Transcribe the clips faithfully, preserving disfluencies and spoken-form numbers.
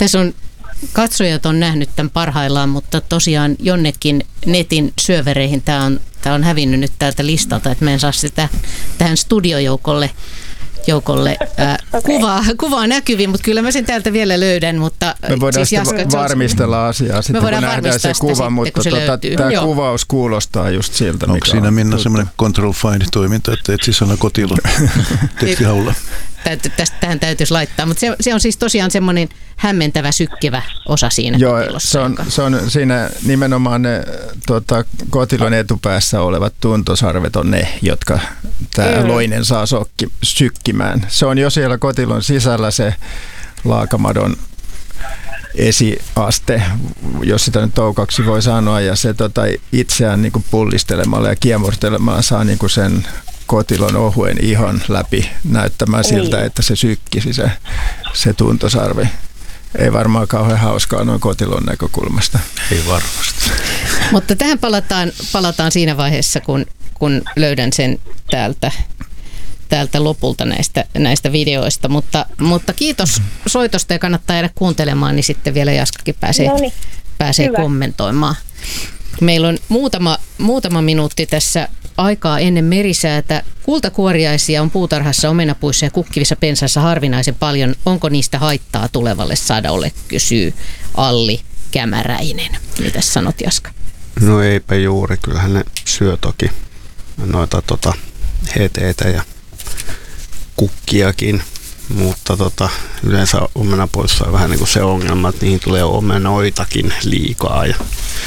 Tässä on katsojat on nähnyt tämän parhaillaan, mutta tosiaan jonnekin netin syövereihin tämä on, tämä on hävinnyt nyt täältä listalta, että me en saa sitä tähän studiojoukolle joukolle ää, okay. kuvaa, kuvaa näkyviin, mutta kyllä mä sen täältä vielä löydän. Mutta me voidaan siis Jaska, varmistella asiaa sitten, kun nähdään se kuva, sitten, mutta tota, tämä Joo. kuvaus kuulostaa just siltä. Onko siinä on Minna semmoinen control find-toiminta, että etsi sana kotilon tekstihaulla? Tähän täytyisi laittaa, mutta se, se on siis tosiaan semmoinen hämmentävä, sykkivä osa siinä Joo, kotilossa. Se on, se on siinä nimenomaan ne tuota, kotilon etupäässä olevat tuntosarvet on ne, jotka tämä mm. loinen saa sokki, sykkimään. Se on jo siellä kotilon sisällä se laakamadon esiaste, jos sitä nyt toukaksi voi sanoa, ja se tota, itseään niin kuin pullistelemalla ja kiemurtelemalla saa niin kuin sen kotilon ohuen ihon läpi näyttämään siltä, niin. että se sykkisi se, se tuntosarvi. Ei varmaan kauhean hauskaa noin kotilon näkökulmasta. Ei varmasti. Mutta tähän palataan, palataan siinä vaiheessa, kun, kun löydän sen täältä, täältä lopulta näistä, näistä videoista. Mutta, mutta kiitos soitosta ja kannattaa jäädä kuuntelemaan, niin sitten vielä Jaskakin pääsee, Noniin. pääsee kommentoimaan. Meillä on muutama, muutama minuutti tässä aikaa ennen merisäätä. Kultakuoriaisia on puutarhassa, omenapuissa ja kukkivissa pensaissa harvinaisen paljon. Onko niistä haittaa tulevalle sadolle, kysyy Alli Kämäräinen. Mitäs sanot, Jaska? No eipä juuri, kyllähän ne syö toki noita tota, heteitä ja kukkiakin, mutta tota, yleensä omenapuissa on vähän niin kuin se ongelma, että niihin tulee omenoitakin liikaa ja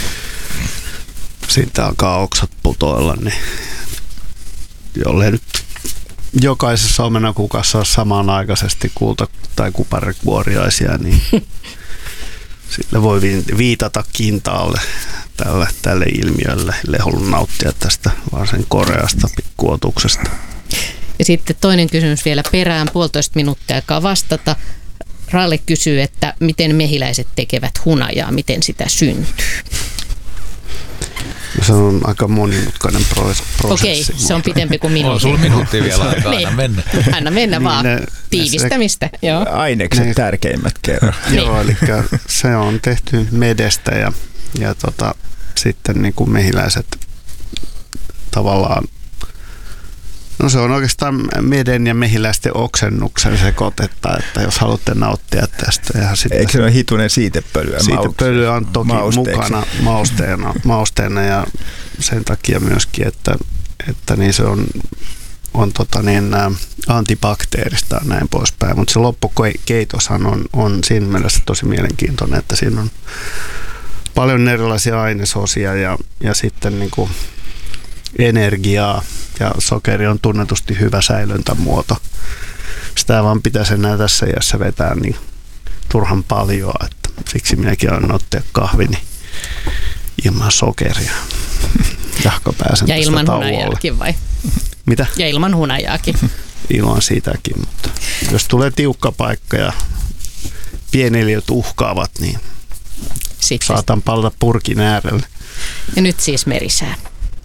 sitten alkaa oksat putoilla, niin jollei nyt jokaisessa omenakukassa ole samanaikaisesti kulta- tai kuparikuoriaisia, niin sille voi viitata kintaalle tälle, tälle ilmiölle. Ei halua nauttia tästä varsin koreasta pikkuotuksesta. Ja sitten toinen kysymys vielä perään, puolitoista minuuttia aikaa vastata. Ralle kysyy, että miten mehiläiset tekevät hunajaa, miten sitä syntyy? Se on aika monimutkainen prosessi. Okei, se on pitempi kuin minuutti. On sulla minuuttia vielä aikaa, anna mennä. Anna mennä niin vaan, ne, tiivistämistä. Ne, Joo. Ainekset ne, tärkeimmät kerran. Joo, eli se on tehty medestä ja, ja tota, sitten niin kuin mehiläiset tavallaan, no se on oikeastaan meden ja mehiläisten oksennuksen sekoitetta, että jos haluatte nauttia tästä. Ja sitten eikö se ole hitunen siitepölyä? Siitepölyä on toki mukana mausteena, mausteena ja sen takia myöskin, että, että niin se on, on tota niin, antibakteerista ja näin poispäin. Mutta se loppukeitoshan on, on siinä mielessä tosi mielenkiintoinen, että siinä on paljon erilaisia ainesosia ja, ja sitten niin kuin energiaa. Ja sokeri on tunnetusti hyvä säilöntämuoto. Sitä vaan pitäisi enää tässä iässä vetää niin turhan paljon, että siksi minäkin olen ottaa kahvini ilman sokeria. Jahka pääsen ja ilman tauolle. Hunajaakin vai? Mitä? Ja ilman hunajaakin. Ilman sitäkin, mutta jos tulee tiukka paikka ja pieneliöt uhkaavat, niin sitten saatan palata purkin äärelle. Ja nyt siis merisää.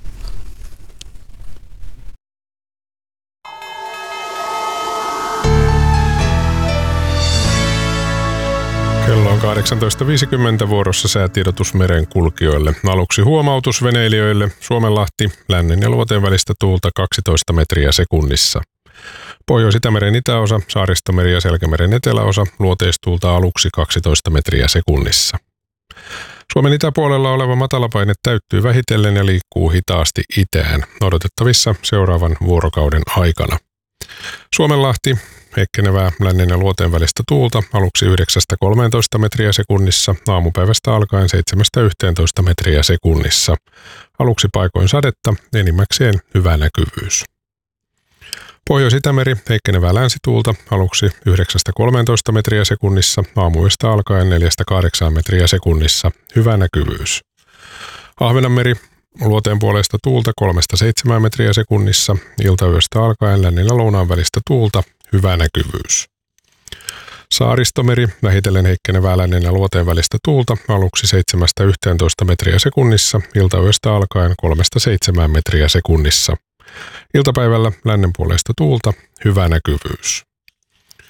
Kello on kahdeksantoista viisikymmentä vuorossa säätiedotus merenkulkijoille. Aluksi huomautus veneilijöille. Suomenlahti, lännen ja luoteen välistä tuulta kaksitoista metriä sekunnissa. Pohjois-Itämeren itäosa, Saaristomeri ja Selkämeren eteläosa, luoteistuulta aluksi kaksitoista metriä sekunnissa. Suomen itäpuolella oleva matalapaine täyttyy vähitellen ja liikkuu hitaasti itään, odotettavissa seuraavan vuorokauden aikana. Suomenlahti, heikkenevää lännen ja luoteen välistä tuulta, aluksi yhdeksästä kolmeentoista metriä sekunnissa, aamupäivästä alkaen seitsemästä yhteentoista metriä sekunnissa. Aluksi paikoin sadetta, enimmäkseen hyvä näkyvyys. Pohjois-Itämeri, heikkenevää länsituulta, aluksi yhdeksästä kolmeentoista metriä sekunnissa, aamuyöstä alkaen neljästä kahdeksaan metriä sekunnissa, hyvä näkyvyys. Ahvenanmeri, luoteen puolesta tuulta kolmesta seitsemään metriä sekunnissa, iltayöstä alkaen lännen ja lounaan välistä tuulta, hyvä näkyvyys. Saaristomeri, vähitellen heikkenevää lännen ja luoteen välistä tuulta, aluksi seitsemästä yhteentoista metriä sekunnissa, iltayöstä alkaen kolmesta seitsemään metriä sekunnissa. Iltapäivällä lännen puolesta tuulta, hyvä näkyvyys.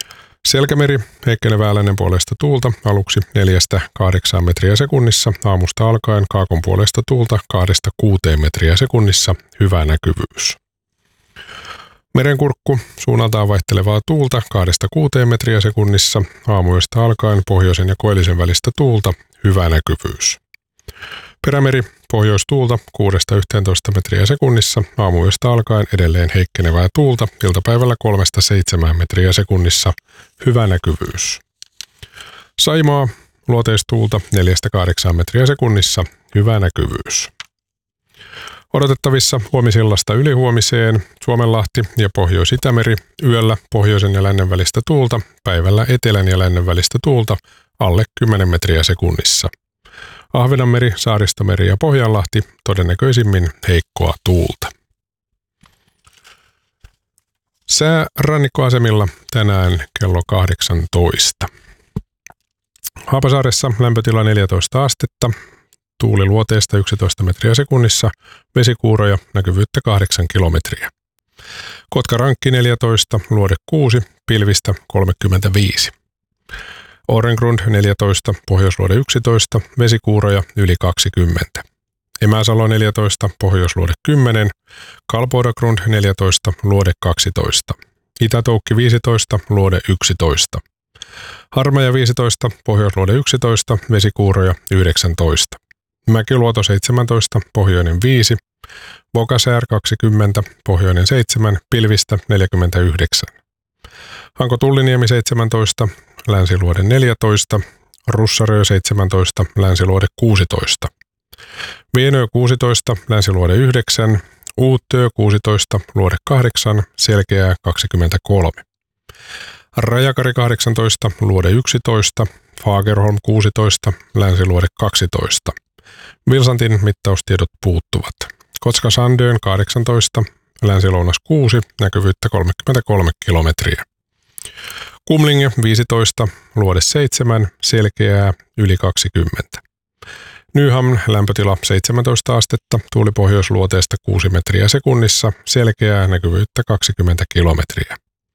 Selkämeri, heikkenevää lännen puolesta tuulta, aluksi neljästä kahdeksaan metriä sekunnissa, aamusta alkaen kaakon puolesta tuulta kahdesta kuuteen metriä sekunnissa, hyvä näkyvyys. Merenkurkku, suunnaltaan vaihtelevaa tuulta kahdesta kuuteen metriä sekunnissa, aamuyöstä alkaen pohjoisen ja koillisen välistä tuulta, hyvä näkyvyys. Perämeri, pohjoistuulta kuudesta yhteentoista metriä sekunnissa, aamuyöstä alkaen edelleen heikkenevää tuulta, iltapäivällä kolmesta seitsemään metriä sekunnissa, hyvä näkyvyys. Saimaa, luoteistuulta neljästä kahdeksaan metriä sekunnissa, hyvä näkyvyys. Odotettavissa huomisillasta ylihuomiseen Suomenlahti ja Pohjois-Itämeri, yöllä pohjoisen ja lännen välistä tuulta, päivällä etelän ja lännen välistä tuulta, alle kymmenen metriä sekunnissa. Ahvenanmeri, Saaristomeri ja Pohjanlahti, todennäköisimmin heikkoa tuulta. Sää rannikkoasemilla tänään kello kahdeksantoista. Haapasaaressa lämpötila neljätoista astetta, tuuli luoteesta yksitoista metriä sekunnissa, vesikuuroja, näkyvyyttä kahdeksan kilometriä. Kotkarankki neljätoista, luode kuusi, pilvistä kolmekymmentäviisi. Orengrund neljätoista, pohjoisluode yksitoista, vesikuuroja yli kaksikymmentä. Emäsalo neljätoista, pohjoisluode kymmenen, Kalpoidagrund neljätoista, luode kaksitoista. Itätoukki viisitoista, luode yksitoista. Harmaja viisitoista, pohjoisluode yksitoista, vesikuuroja yhdeksäntoista. Mäkiluoto seitsemäntoista, pohjoinen viisi. Bokasäär kaksikymmentä, pohjoinen seitsemän, pilvistä neljäkymmentäyhdeksän. Hanko Tulliniemi seitsemäntoista, länsiluode neljätoista, Russarö seitsemäntoista, länsiluode kuusitoista. Vienö kuusitoista, länsiluode yhdeksän, Uuttöö kuusitoista, luode kahdeksan, Selkeää kaksikymmentäkolme. Rajakari kahdeksantoista, luode yksitoista, Fagerholm kuusitoista, länsiluode kaksitoista. Vilsantin mittaustiedot puuttuvat. Kotka Sandön kahdeksantoista, länsilounas kuusi, näkyvyyttä kolmekymmentäkolme kilometriä. Kumlinge viisitoista, luode seitsemän, Selkeää yli kaksikymmentä. Nyhamn lämpötila seitsemäntoista astetta, tuuli pohjoisluoteesta kuusi metriä sekunnissa, Selkeää näkyvyyttä kaksikymmentä kilometriä.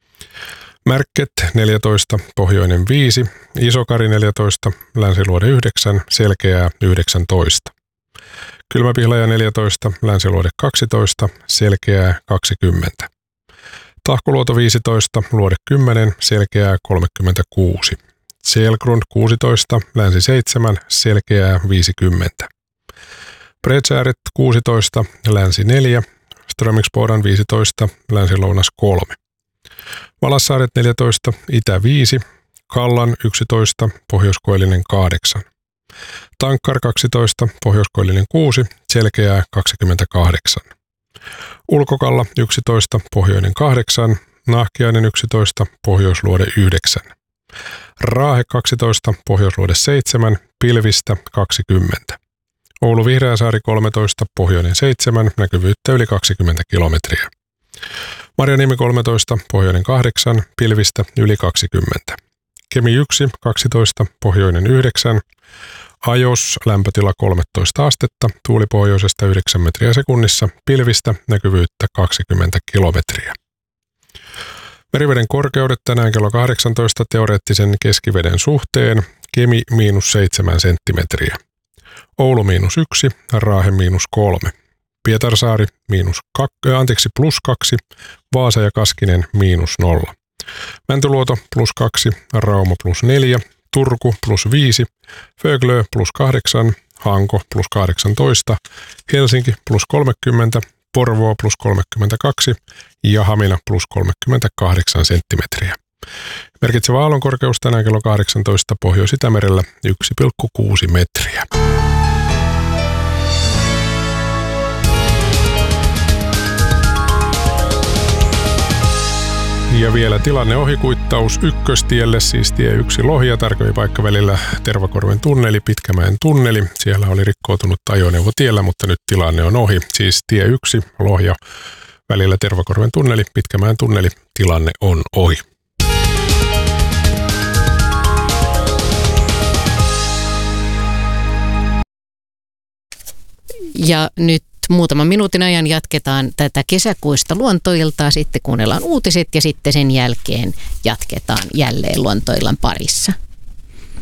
Märket neljätoista, pohjoinen viisi, Isokari neljätoista, länsiluode yhdeksän, Selkeää yhdeksäntoista. Kylmäpihlaja neljätoista, länsiluode kaksitoista, Selkeää kaksikymmentä. Tahkoluoto viisitoista, luode kymmenen, Selkeää kolmekymmentäkuusi. Selgrund kuusitoista, länsi seitsemän, Selkeää viisikymmentä. Bredsääret kuusitoista, länsi neljä, Strömingsbodan viisitoista, länsilounas kolme. Valassaaret neljätoista, itä viisi, Kallan yksitoista, pohjoiskoillinen kahdeksan. Tankkar kaksitoista, pohjoiskoillinen kuusi, Selkeää kaksikymmentäkahdeksan. Ulkokalla yksitoista, pohjoinen kahdeksan, Nahkiainen yksitoista, pohjoisluode yhdeksän. Raahe kaksitoista, pohjoisluode seitsemän, pilvistä kaksikymmentä. Oulu Vihreäsaari kolmetoista, pohjoinen seitsemän, näkyvyyttä yli kaksikymmentä kilometriä. Marjaniemi kolmetoista, pohjoinen kahdeksan, pilvistä yli kaksikymmentä. Kemi yksi, kaksitoista, pohjoinen yhdeksän. Ajos, lämpötila kolmetoista astetta, tuuli pohjoisesta yhdeksän metriä sekunnissa, pilvistä näkyvyyttä kaksikymmentä kilometriä. Meriveden korkeudet tänään kello kahdeksantoista teoreettisen keskiveden suhteen, Kemi miinus seitsemän senttimetriä. Oulu miinus yksi, Raahe miinus kolme. Pietarsaari miinus kak- anteeksi, plus kaksi, Vaasa ja Kaskinen miinus nolla. Mäntyluoto plus kaksi, Rauma plus neljä, Turku plus viisi, Föglö plus kahdeksan, Hanko plus kahdeksantoista, Helsinki plus kolmekymmentä, Porvoo plus kolmekymmentäkaksi ja Hamina plus kolmekymmentäkahdeksan senttimetriä. Merkitsevä aallonkorkeus tänään kello kahdeksantoista Pohjois-Itämerellä yksi pilkku kuusi metriä. Ja vielä tilanne ohikuittaus ykköstielle, siis tie yksi Lohja, tarkemmin paikka välillä Tervakorven tunneli, Pitkämäen tunneli. Siellä oli rikkoutunut ajoneuvo tiellä, mutta nyt tilanne on ohi. Siis tie yksi Lohja, välillä Tervakorven tunneli, Pitkämäen tunneli, tilanne on ohi. Ja nyt muutaman minuutin ajan jatketaan tätä kesäkuista luontoiltaa, sitten kuunnellaan uutiset ja sitten sen jälkeen jatketaan jälleen luontoillan parissa.